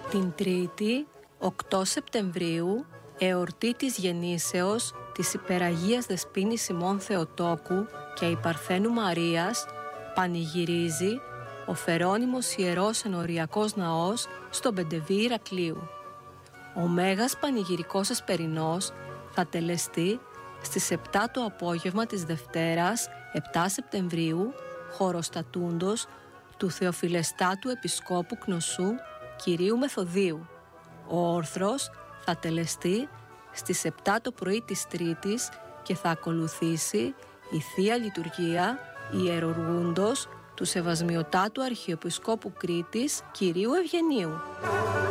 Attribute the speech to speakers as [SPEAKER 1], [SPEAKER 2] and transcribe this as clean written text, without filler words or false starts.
[SPEAKER 1] Την Τρίτη, 8 Σεπτεμβρίου, εορτή της γεννήσεως της Υπεραγίας Δεσποίνης ημών Θεοτόκου και η Παρθένου Μαρίας, πανηγυρίζει ο Φερόνιμος Ιερός Ενοριακός Ναός στον Πεντεβή Ηρακλείου. Ο Μέγας Πανηγυρικός Εσπερινός θα τελεστεί στις 7 το απόγευμα της Δευτέρας, 7 Σεπτεμβρίου, χωροστατούντος του Θεοφιλεστάτου Επισκόπου Κνωσού Κυρίου Μεθοδίου. Ο όρθρος θα τελεστεί στις 7 το πρωί της Τρίτης και θα ακολουθήσει η Θεία Λειτουργία ιεροργούντος του Σεβασμιωτάτου Αρχιεπισκόπου Κρήτης Κυρίου Ευγενίου.